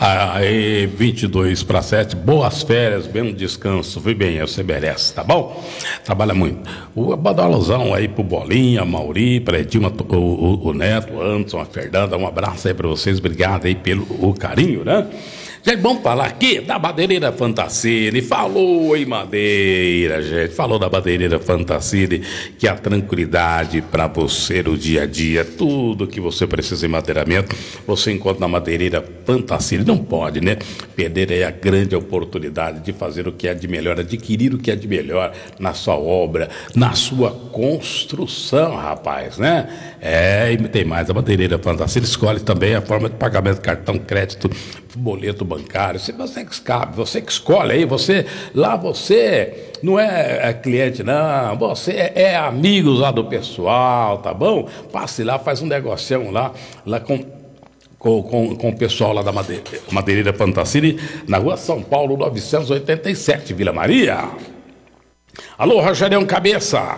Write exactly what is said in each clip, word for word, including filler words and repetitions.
Aí, vinte e dois para sete, boas férias, bem descanso, viu bem, você merece, tá bom? Trabalha muito. O badalozão aí pro Bolinha, Mauri, pra Edilma, o, o, o Neto, o Anderson, a Fernanda, um abraço aí pra vocês, obrigado aí pelo o carinho, né? Gente, vamos falar aqui da Madeireira Fantacine. Falou em madeira, gente. Falou da Madeireira Fantacine, que é a tranquilidade para você no dia a dia. Tudo que você precisa em madeiramento, você encontra na Madeireira Fantacine. Não pode, né? Perder aí a grande oportunidade de fazer o que é de melhor, adquirir o que é de melhor na sua obra, na sua construção, rapaz, né? É, e tem mais. A Madeireira Fantacine escolhe também a forma de pagamento, cartão, crédito, boleto bancário, se você que escape, você que escolhe aí, você, lá você não é, é cliente não, você é, é amigo lá do pessoal, tá bom? Passe lá, faz um negocião lá, lá com, com, com, com o pessoal lá da Madeira, Madeireira Fantacine, na rua São Paulo, novecentos e oitenta e sete, Vila Maria. Alô, Rogerião Cabeça.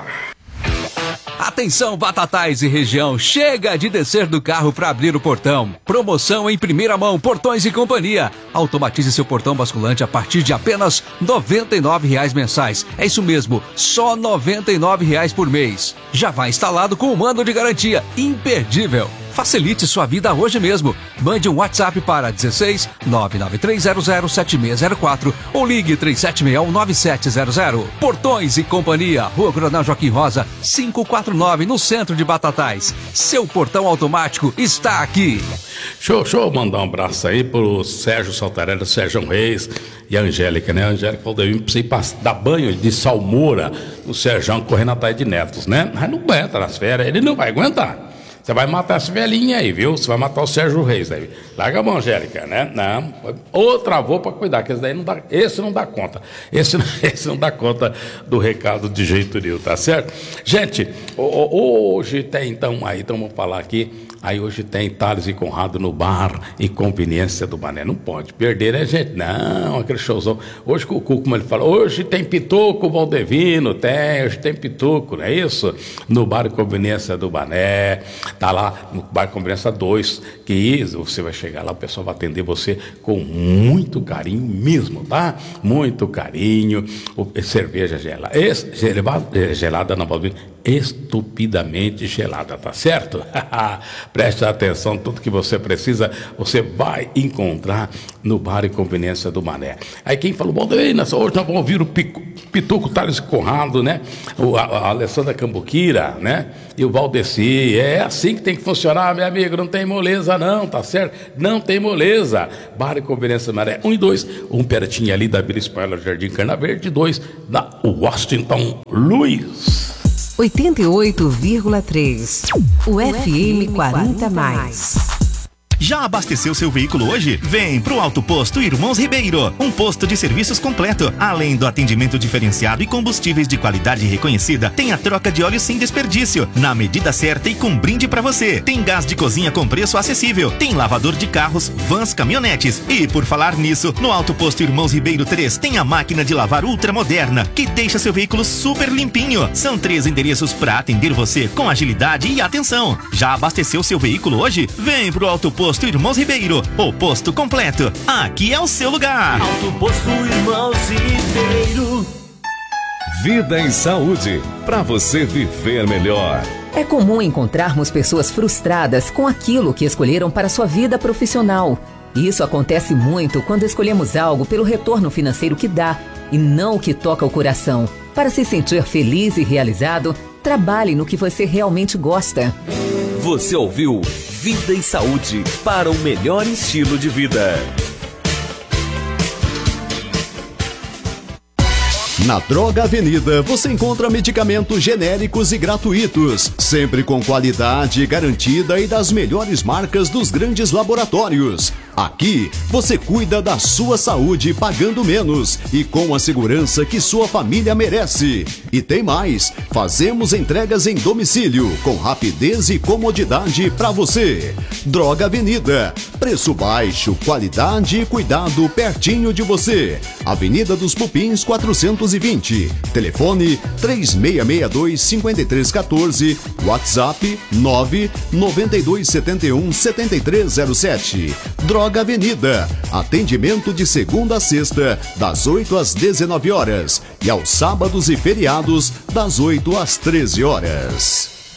Atenção, Batatais e região, chega de descer do carro para abrir o portão. Promoção em primeira mão, Portões e Companhia. Automatize seu portão basculante a partir de apenas noventa e nove reais mensais. É isso mesmo, só noventa e nove reais por mês. Já vai instalado com o mando de garantia, imperdível. Facilite sua vida hoje mesmo. Mande um WhatsApp para dezesseis nove nove três zero zero sete seis zero quatro ou ligue três sete seis um nove sete zero zero. Portões e Companhia, Rua Coronel Joaquim Rosa, quinhentos e quarenta e nove, no centro de Batatais. Seu portão automático está aqui. Show, show, mandar um abraço aí pro Sérgio Saltarelli, Sérgio Reis e a Angélica, né? A Angélica falou pra você dar banho de salmoura no Sérgio correndo atrás de netos, né? Mas não aguenta nas férias, ele não vai aguentar. Você vai matar essa velhinha aí, viu? Você vai matar o Sérgio Reis aí. Larga a mão, Angélica, né? Não. Outra avô pra cuidar, que esse daí não dá. Esse não dá conta. Esse, esse não dá conta do recado de jeito nenhum, tá certo? Gente, hoje tem então aí, então vamos falar aqui. Aí hoje tem Thales e Conrado no bar e conveniência do Mané. Não pode perder, né, gente? Não, aquele showzão. Hoje, como ele fala, hoje tem Pitoco Valdevino, tem, hoje tem Pitoco, não é isso? No bar e conveniência do Mané. Tá lá no bar Conveniência dois, que você vai chegar lá, o pessoal vai atender você com muito carinho mesmo, tá? Muito carinho. O, cerveja gelada, gelada, gelada não pode vir, estupidamente gelada, tá certo? Preste atenção, tudo que você precisa, você vai encontrar no bar e conveniência do Mané. Aí quem falou, bom, hoje nós vamos ouvir o Pico, Pituco Thales Conrado, né? O, a, a Alessandra Cambuquira, né? E o Valdeci, é assim que tem que funcionar, meu amigo, não tem moleza não, tá certo? Não tem moleza. Bar e conveniência do Mané, um e dois, um pertinho ali da Vila Espanhola, Jardim Carna Verde, dois da Washington Luiz. oitenta e oito vírgula três, o F M quarenta mais. Já abasteceu seu veículo hoje? Vem pro Auto Posto Irmãos Ribeiro, um posto de serviços completo. Além do atendimento diferenciado e combustíveis de qualidade reconhecida, tem a troca de óleo sem desperdício, na medida certa e com brinde pra você. Tem gás de cozinha com preço acessível, tem lavador de carros, vans, caminhonetes. E por falar nisso, no Auto Posto Irmãos Ribeiro três tem a máquina de lavar ultramoderna, que deixa seu veículo super limpinho. São três endereços pra atender você com agilidade e atenção. Já abasteceu seu veículo hoje? Vem pro Auto Posto Posto Irmãos Ribeiro, o posto completo. Aqui é o seu lugar. Auto Posto Irmãos Ribeiro. Vida em saúde, para você viver melhor. É comum encontrarmos pessoas frustradas com aquilo que escolheram para sua vida profissional. Isso acontece muito quando escolhemos algo pelo retorno financeiro que dá e não o que toca o coração. Para se sentir feliz e realizado, trabalhe no que você realmente gosta. Você ouviu Vida e Saúde para o melhor estilo de vida. Na Droga Avenida você encontra medicamentos genéricos e gratuitos, sempre com qualidade garantida e das melhores marcas dos grandes laboratórios. Aqui você cuida da sua saúde pagando menos e com a segurança que sua família merece. E tem mais, fazemos entregas em domicílio com rapidez e comodidade para você. Droga Avenida, preço baixo, qualidade e cuidado pertinho de você. Avenida dos Pupins quatrocentos e vinte. Telefone três seis seis dois, cinco três um quatro. WhatsApp nove nove dois sete um sete três zero sete. Droga Avenida. Atendimento de segunda a sexta, das oito às dezenove horas. E aos sábados e feriados, das oito às treze horas.